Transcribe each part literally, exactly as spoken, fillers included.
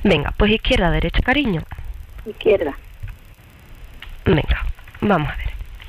Venga, pues izquierda, derecha, cariño. Izquierda. Venga, vamos a ver.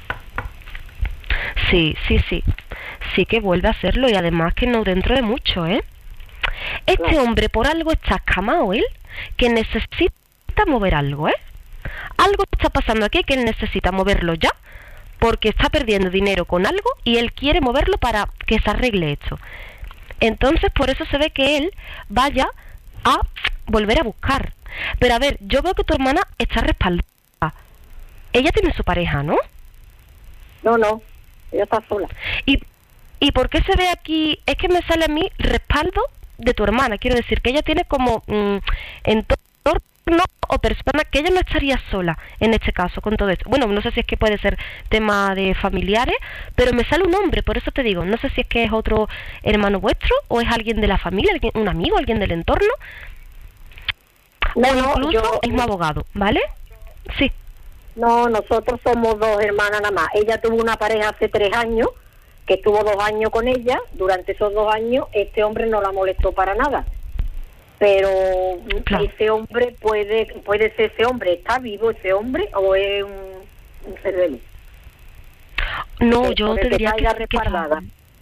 Sí, sí, sí. Sí que vuelve a hacerlo y además que no dentro de mucho, ¿eh? Este Claro. hombre por algo está escamado él, que necesita mover algo, ¿eh? Algo está pasando aquí que él necesita moverlo ya, porque está perdiendo dinero con algo y él quiere moverlo para que se arregle esto. Entonces por eso se ve que él vaya a volver a buscar. Pero a ver, yo veo que tu hermana está respaldada. Ella tiene su pareja, ¿no? No, no, ella está sola. ¿Y, ¿Y por qué se ve aquí? Es que me sale a mí respaldo de tu hermana. Quiero decir que ella tiene como mm, entorno o persona, que ella no estaría sola en este caso con todo esto. Bueno, no sé si es que puede ser tema de familiares, pero me sale un hombre, por eso te digo, no sé si es que es otro hermano vuestro o es alguien de la familia, alguien, un amigo, alguien del entorno, No, o no, incluso yo- es un abogado, ¿vale? Sí. No, nosotros somos dos hermanas nada más. Ella tuvo una pareja hace tres años, que estuvo dos años con ella. Durante esos dos años, este hombre no la molestó para nada. Pero Claro. ese hombre puede puede ser ese hombre, ¿está vivo ese hombre o es un, un ser de luz? No, Que yo por te el que diría que, caiga que respaldada.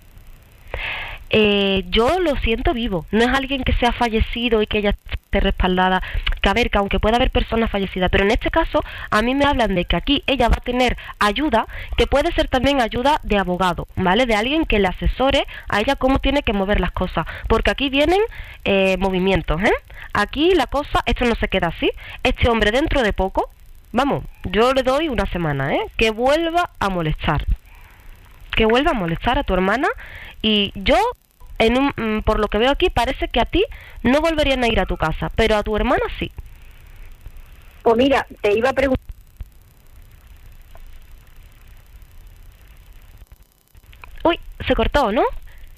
Eh, yo lo siento vivo, no es alguien que sea fallecido y que ella esté respaldada, que a ver, que aunque pueda haber personas fallecidas, pero en este caso a mí me hablan de que aquí ella va a tener ayuda, que puede ser también ayuda de abogado, ¿vale? De alguien que le asesore a ella cómo tiene que mover las cosas, porque aquí vienen eh, movimientos, ¿eh? Aquí la cosa, esto no se queda así, este hombre dentro de poco, vamos, yo le doy una semana, ¿eh? Que vuelva a molestar, que vuelva a molestar a tu hermana y yo... En un, por lo que veo aquí, parece que a ti no volverían a ir a tu casa, pero a tu hermana sí. Pues mira, te iba a preguntar. Uy, se cortó, ¿no?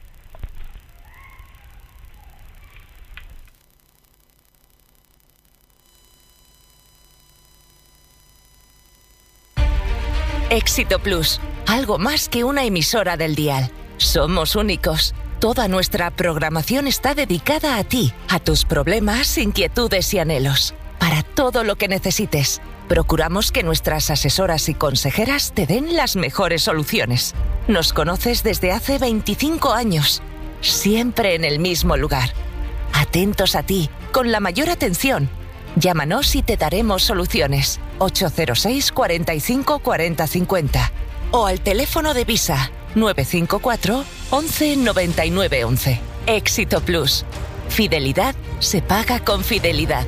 Éxito Plus, algo más que una emisora del dial. Somos únicos. Toda nuestra programación está dedicada a ti, a tus problemas, inquietudes y anhelos. Para todo lo que necesites, procuramos que nuestras asesoras y consejeras te den las mejores soluciones. Nos conoces desde hace veinticinco años, siempre en el mismo lugar. Atentos a ti, con la mayor atención. Llámanos y te daremos soluciones. ocho cero seis, cuarenta y cinco, cuarenta, cincuenta. O al teléfono de Visa nueve cinco cuatro, once, noventa y nueve, once. Éxito Plus. Fidelidad se paga con fidelidad.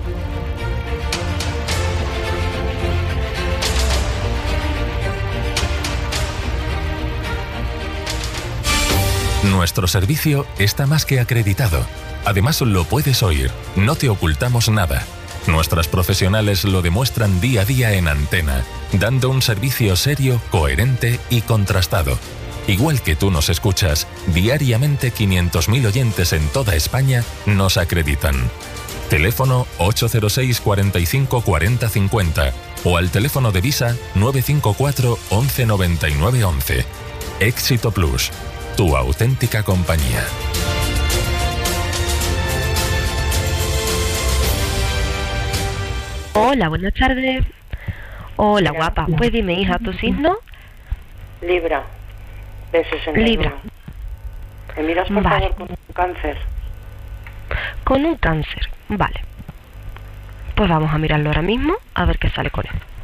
Nuestro servicio está más que acreditado. Además, lo puedes oír. No te ocultamos nada. Nuestras profesionales lo demuestran día a día en antena, dando un servicio serio, coherente y contrastado. Igual que tú nos escuchas, diariamente quinientos mil oyentes en toda España nos acreditan. Teléfono ocho cero seis, cuarenta y cinco, cuarenta, cincuenta o al teléfono de Visa nueve cinco cuatro, once, noventa y nueve, once. Éxito Plus, tu auténtica compañía. Hola, buenas tardes. Hola, guapa. Pues dime, hija, ¿tu signo? Libra, de sesenta y uno. Libra. ¿Me miras, por Vale. favor, con un cáncer? Con un cáncer. Vale. Pues vamos a mirarlo ahora mismo, a ver qué sale con él.